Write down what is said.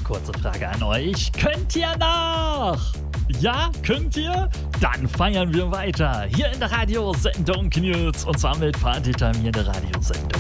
kurze Frage an euch. Könnt ihr noch? Ja, könnt ihr? Dann feiern wir weiter. Hier in der Radiosendung Nils. Und zwar mit Partytime hier in der Radiosendung.